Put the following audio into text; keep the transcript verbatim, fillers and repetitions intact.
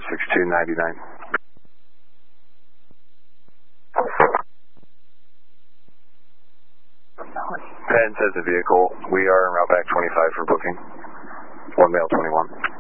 six two nine nine. Penn says the vehicle. We are en route back twenty-five for booking. One male twenty-one.